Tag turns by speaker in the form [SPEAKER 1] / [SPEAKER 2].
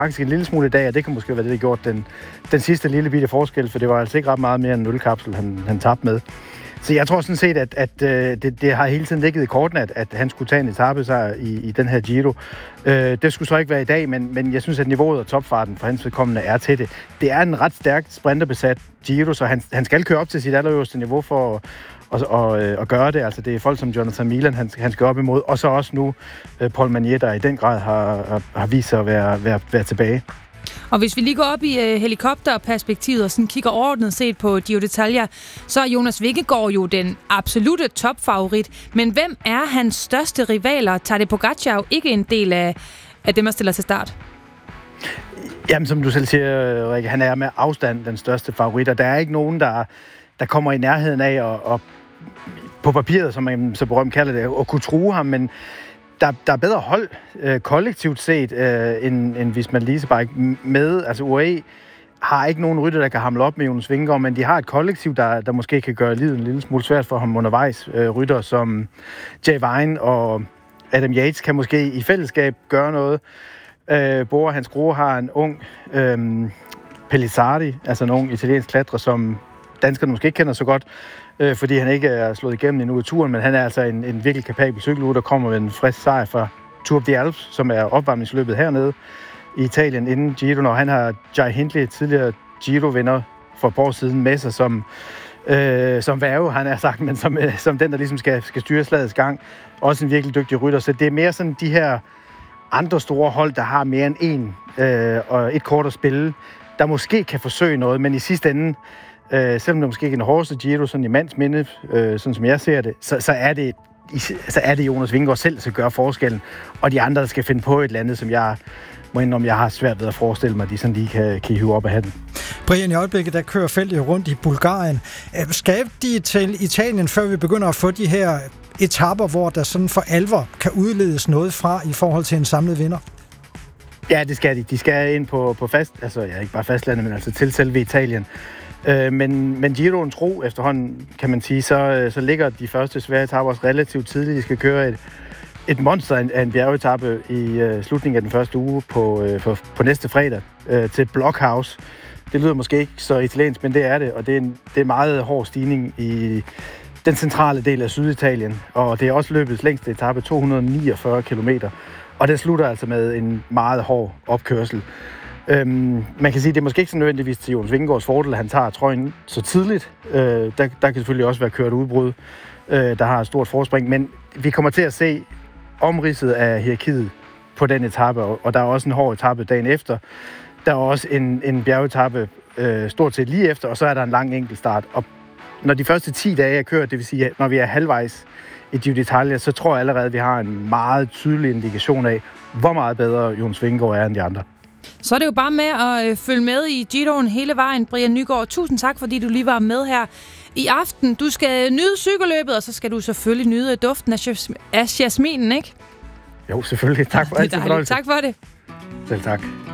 [SPEAKER 1] faktisk en lille smule i dag, og det kan måske være det, der gjort den sidste lille bitte forskel, for det var altså ikke ret meget mere end en ølkapsel, han tabte med. Så jeg tror sådan set, at det har hele tiden ligget i kortene, at han skulle tage en etapesejr i den her Giro. Det skulle så ikke være i dag, men jeg synes, at niveauet og topfarten for hans vedkommende er til det. Det er en ret stærkt sprinterbesat Giro, så han skal køre op til sit allerøverste niveau for at gøre det. Altså det er folk som Jonathan Milan, han skal op imod, og så også nu Paul Magnier, der i den grad har vist sig at være tilbage.
[SPEAKER 2] Og hvis vi lige går op i helikopterperspektivet og sådan kigger overordnet set på Giro d'Italia, så er Jonas Vingegaard jo den absolute topfavorit. Men hvem er hans største rivaler? Tadej Pogačar jo ikke en del af dem, der stiller til start?
[SPEAKER 1] Jamen, som du selv siger, Rikke, han er med afstand den største favorit, og der er ikke nogen, der kommer i nærheden af at på papiret, som man så berømt kalder det, at kunne true ham, men der er bedre hold kollektivt set, end hvis man Leasebike med. Altså UAE har ikke nogen rytter, der kan hamle op med Jonas Vingegaard, men de har et kollektiv, der måske kan gøre livet en lille smule svært for ham undervejs. Rytter som Jay Vine og Adam Yates kan måske i fællesskab gøre noget. Bora Hans Grohe har en ung Pellizzardi, altså en ung italiensk klatrer, som danskerne måske ikke kender så godt, fordi han ikke er slået igennem endnu i turen, men han er altså en virkelig kapabel cykelrytter, der kommer med en frisk sejr fra Tour of the Alps, som er opvarmningsløbet hernede i Italien inden Giro, og han har Jai Hindley, tidligere Giro-vinder for et par år siden, med sig som værge, han er sagt, men som den, der ligesom skal styre slagets gang. Også en virkelig dygtig rytter, så det er mere sådan de her andre store hold, der har mere end en og et kort at spille, der måske kan forsøge noget, men i sidste ende, selvom det måske ikke er den hårdeste Giro, sådan i mands minde, sådan som jeg ser det, så er det Jonas Vingegaard selv, der skal gøre forskellen, og de andre, der skal finde på et eller andet, som jeg må indrømme, jeg har svært ved at forestille mig, at de sådan lige kan hive op af hatten.
[SPEAKER 3] Brian, i øjeblikket, der kører feltet rundt i Bulgarien. Skal de til Italien, før vi begynder at få de her etaper, hvor der sådan for alvor kan udledes noget fra i forhold til en samlet vinder?
[SPEAKER 1] Ja, det skal de. De skal ind på fast, altså ja, ikke bare fastlandet, men altså til selve Italien. Men Giroen tro efterhånden, kan man sige, så ligger de første svære etaper også relativt tidligt. De skal køre et monster af en bjergetappe i slutningen af den første uge på næste fredag til Blockhouse. Det lyder måske ikke så italiensk, men det er det, og det er en meget hård stigning i den centrale del af Syditalien, og det er også løbets længste etape, 249 kilometer, og det slutter altså med en meget hård opkørsel. Man kan sige, at det er måske ikke så nødvendigvis til Jonas Vingegaards fordel, at han tager trøjen så tidligt. Der kan selvfølgelig også være kørt udbrud, der har et stort forspring, men vi kommer til at se omridset af hierarkiet på den etape, og der er også en hård etape dagen efter. Der er også en bjergetape stort set lige efter, og så er der en lang enkeltstart. Og når de første 10 dage er kørt, det vil sige, at når vi er halvvejs i Giro d'Italia, så tror jeg allerede, at vi har en meget tydelig indikation af, hvor meget bedre Jonas Vingegaard er end de andre.
[SPEAKER 2] Så er det jo bare med at følge med i Giroen hele vejen. Brian Nygaard, tusind tak, fordi du lige var med her i aften. Du skal nyde cykelløbet, og så skal du selvfølgelig nyde duften af jasminen, ikke?
[SPEAKER 1] Jo, selvfølgelig. Tak for alt.
[SPEAKER 2] Tak for det.
[SPEAKER 1] Selv tak.